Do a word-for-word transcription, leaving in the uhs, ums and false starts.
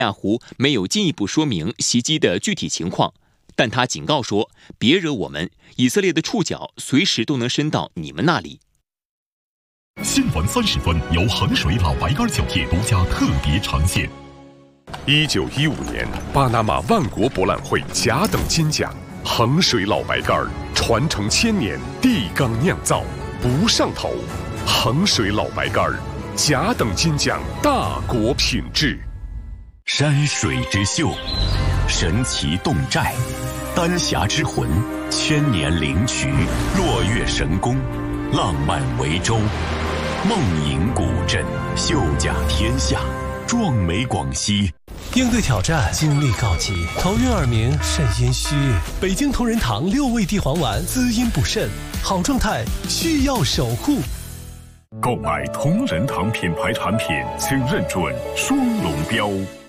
亚湖没有进一步说明袭击的具体情况，但他警告说：“别惹我们，以色列的触角随时都能伸到你们那里。” 新闻三十分由衡水老白干酒业独家特别呈现。 一九一五年，巴拿马万国博览会甲等金奖，衡水老白干传承千年，地缸酿造，不上头。衡水老白干甲等金奖，大国品质。 山水之秀，神奇侗寨，丹霞之魂，千年灵曲，落月神功，浪漫维州，梦影古镇，秀甲天下，壮美广西。 应对挑战，精力告急，头晕耳鸣，肾阴虚。北京同仁堂六味地黄丸，滋阴补肾，好状态需要守护。 购买同仁堂品牌产品，请认准双龙标。